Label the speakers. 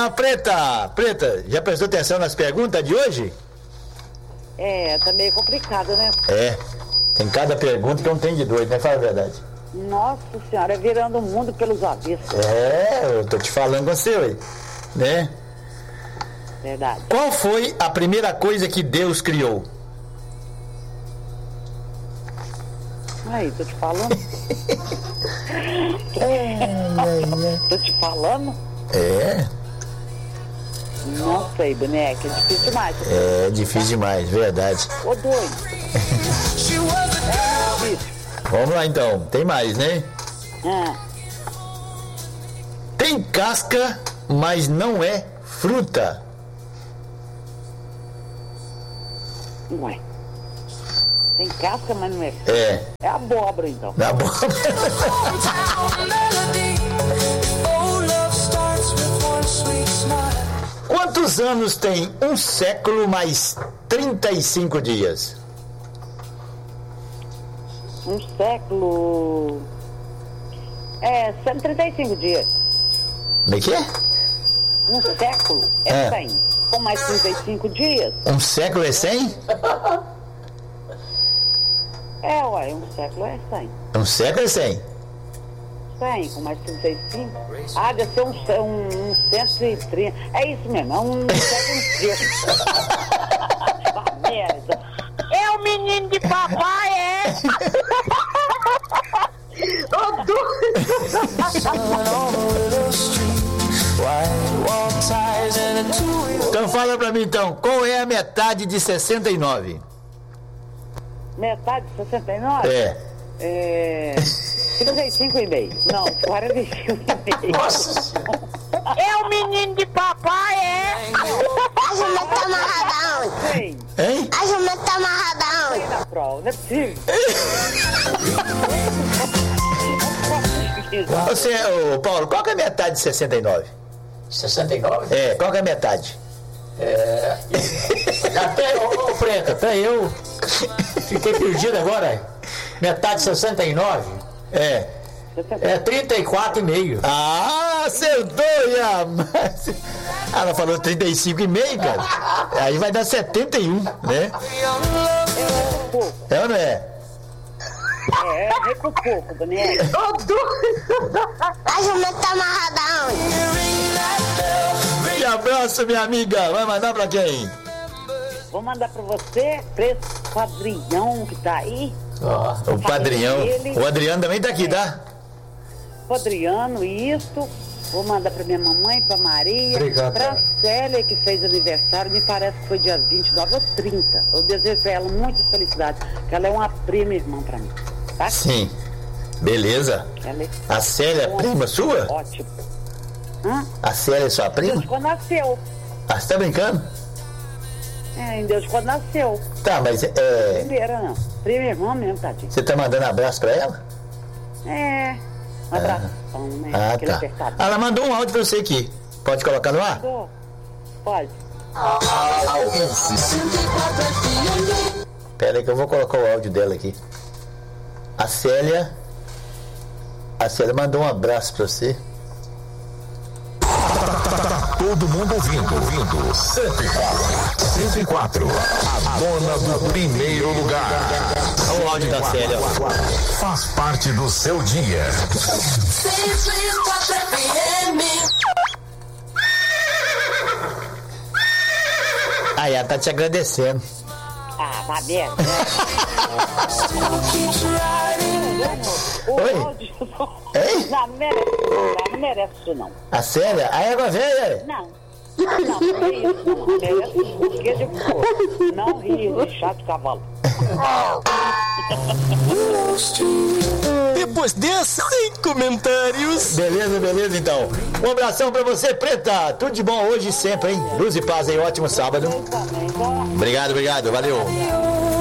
Speaker 1: lá, Preta. Preta, já prestou atenção nas perguntas de hoje?
Speaker 2: Tá meio complicado, né?
Speaker 1: Tem cada pergunta que eu não tenho de doido, né? Fala a verdade.
Speaker 2: Nossa senhora, virando o mundo pelos avessos.
Speaker 1: Eu tô te falando com você, ué, né?
Speaker 2: Verdade.
Speaker 1: Qual foi a primeira coisa que Deus criou?
Speaker 2: Aí, tô te falando. Tô te falando? Não sei, boneca, é difícil demais.
Speaker 1: É difícil demais, verdade.
Speaker 2: Ô, doido. Difícil.
Speaker 1: Vamos lá então, tem mais, né? Tem casca, mas não é fruta.
Speaker 2: Ué. Tem casca, mas não é fruta. É abóbora, então.
Speaker 1: É abóbora. Quantos anos tem um século mais 35 dias?
Speaker 2: Um século... 135 dias.
Speaker 1: Como é que é?
Speaker 2: Um século é 100. Com mais 35 dias?
Speaker 1: Um século é 100?
Speaker 2: Um século é 100.
Speaker 1: Um século é 100?
Speaker 2: 100, com mais 35. Deve ser um 130. É isso mesmo, é um século inteiro. Merda. É o menino de papai, Ô, doido.
Speaker 1: Então fala pra mim então, qual é a metade de 69?
Speaker 2: Metade de 69? 35,5. Não, 45,5.
Speaker 3: Nossa.
Speaker 2: É o menino de papai,
Speaker 3: A jumenta tá amarrada onde?
Speaker 2: Sim.
Speaker 1: Hein?
Speaker 3: A jumenta tá amarrada onde?
Speaker 2: Na prova, não é possível.
Speaker 1: Ô Paulo, qual que é a metade de 69?
Speaker 4: 69?
Speaker 1: Qual que é a metade?
Speaker 4: Até, Preta, até eu fiquei perdido agora. Metade de 69? É 34,5.
Speaker 1: Acertou, ela falou 35,5, cara. Aí vai dar 71, né? É ou não é?
Speaker 2: É com pouco, boneco.
Speaker 3: A jumenta tá amarrada onde?
Speaker 1: Que abraço, minha amiga. Vai mandar pra quem?
Speaker 2: Vou mandar pra você, pra esse padrinhão que tá aí.
Speaker 1: O padrinhão. O Adriano também tá aqui, tá?
Speaker 2: O Adriano, isso. Vou mandar pra minha mamãe, pra Maria.
Speaker 4: Obrigado.
Speaker 2: Pra Célia, que fez aniversário, me parece que foi dia 29 ou 30. Eu desejo pra ela muita felicidade, porque ela é uma prima irmã pra mim, tá?
Speaker 1: Sim. Beleza. A Célia é prima sua?
Speaker 2: Ótimo.
Speaker 1: A Célia é sua prima?
Speaker 2: Deus quando nasceu.
Speaker 1: Você tá brincando?
Speaker 2: Em Deus quando nasceu.
Speaker 1: Tá, mas
Speaker 2: Primeira não. Prima irmã mesmo, tadinho.
Speaker 1: Você tá mandando abraço pra ela?
Speaker 2: Um abração, né? Aquele
Speaker 1: Tá.
Speaker 2: apertado.
Speaker 1: Ela mandou um áudio pra você aqui. Pode colocar no ar?
Speaker 2: Pode.
Speaker 1: Pera aí que eu vou colocar o áudio dela aqui. A Célia mandou um abraço pra você.
Speaker 5: Todo mundo ouvindo. 104. A dona do primeiro lugar.
Speaker 1: Olha o áudio da Célia.
Speaker 5: Faz parte do seu dia.
Speaker 3: 104 FM.
Speaker 1: Aí ela tá te agradecendo.
Speaker 2: Vai merda.
Speaker 1: Oi? Hein?
Speaker 2: Não merece isso, não.
Speaker 1: A Célia? A égua velha?
Speaker 2: Não é isso, não. Merece burguês de porco. Não rio de chato cavalo.
Speaker 6: Depois dessa, sem comentários.
Speaker 1: Beleza, então. Um abração pra você, Preta. Tudo de bom hoje e sempre, hein? Luz e paz aí, ótimo sábado. Obrigado, valeu.